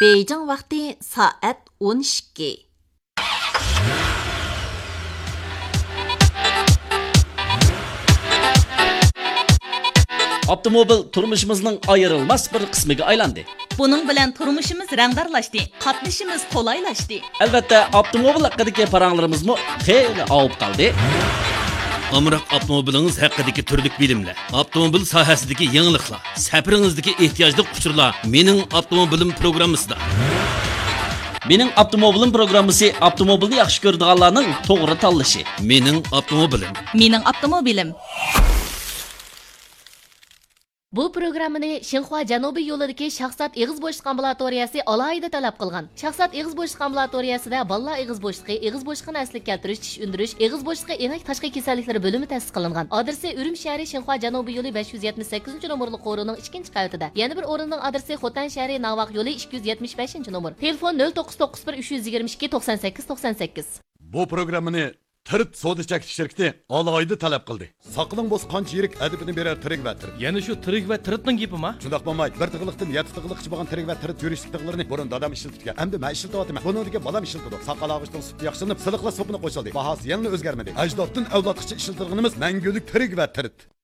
Beijing vaqti soat 12. Avtomobil turmuşimizning ayrılmaz bir qismiga aylandi. Buning bilan turmushimiz rangdarlashdi, qatnashimiz qulaylashdi. Albatta, avtomobil haqidagi paranglarimizmi xeyli avib qoldi. Amroq avtomobilingiz haqidagi turlik bilimlar, avtomobil sohasidagi yangiliklar, safaringizdagi ehtiyojli uchurlar mening avtomobilim programmasida. Mening avtomobilim programmasi avtomobilni yaxshi ko'radiganlarning to'g'ri tanlashi. Mening avtomobilim. Mening avtomobilim. Bu programmani Xinhua Janubiy yo'lidagi Shahzad Ig'iz bo'shliq ambulatoriyasi alohida talab qilgan. Shahzad Ig'iz bo'shliq ambulatoriyasida bolalar ig'iz bo'shliqi, ig'iz bo'shliqini asliga keltirish, tish undirish, ig'iz bo'shliqi enak tashqi kasalliklari bo'limi ta'sis qilingan. Adresi Urum shahri Xinhua Janubiy yo'li 578-nomerli qo'rining 2-qavatida. Yana bir o'rinning adresi Xotan shahri Navaq yo'li 275-nomer. Telefon 0991 322 98 98. Bu programmani Tırt soda çekiş şirketi alayda talep kıldı. Sakılın boz kanç yirik edibini birer tırık ve tırık. Yani şu tırık ve tırıtның gibi mi? Şundak bolmaydı. Bir tıgılıktın yedi tıgılıkçı boğan tırık ve tırıt yürüyüşlük tıgılarını burun dadam işiltipken. Hem de ben işiltivadım. Bunun dike balam işiltidu. Sakal ağaçtan sütü yakşınıp sılıkla sopunu koşuldu. Bahası yanına özgermedi. Ecdatın evlatlıkçı işiltirgınımız mengülük tırık ve tırıt.